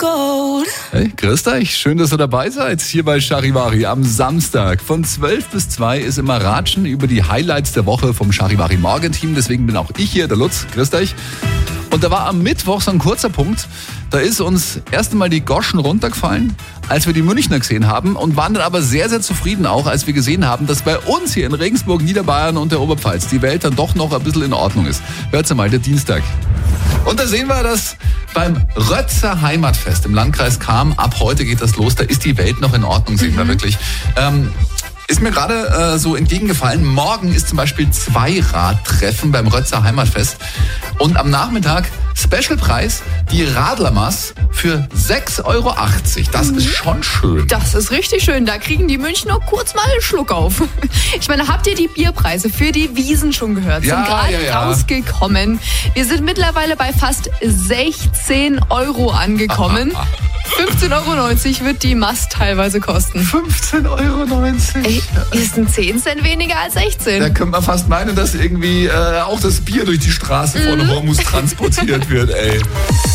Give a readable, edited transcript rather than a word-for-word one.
Hey, grüßt euch. Schön, dass ihr dabei seid. Hier bei Charivari am Samstag. Von 12 bis 2 ist immer Ratschen über die Highlights der Woche vom Charivari Morgenteam. Deswegen bin auch ich hier, der Lutz. Grüßt euch. Und da war am Mittwoch so ein kurzer Punkt. Da ist uns erst einmal die Goschen runtergefallen, als wir die Münchner gesehen haben, und waren dann aber sehr, sehr zufrieden auch, als wir gesehen haben, dass bei uns hier in Regensburg, Niederbayern und der Oberpfalz die Welt dann doch noch ein bisschen in Ordnung ist. Hört's mal, der Dienstag. Und da sehen wir, dass beim Rötzer Heimatfest im Landkreis Cham, ab heute geht das los, da ist die Welt noch in Ordnung, sehen wir wirklich. Ist mir gerade so entgegengefallen, morgen ist zum Beispiel Zweiradtreffen beim Rötzer Heimatfest und am Nachmittag Specialpreis, die Radlermaß für 6,80 €. Das ist schon schön. Das ist richtig schön. Da kriegen die Münchner kurz mal einen Schluck auf. Ich meine, habt ihr die Bierpreise für die Wiesen schon gehört? Ja, sind gerade rausgekommen. Wir sind mittlerweile bei fast 16 € angekommen. 15,90 € wird die Mast teilweise kosten. 15,90 €? Ey, ist ein 10 Cent weniger als 16. Da könnte man fast meinen, dass irgendwie auch das Bier durch die Straßen von Hormus transportiert wird, ey.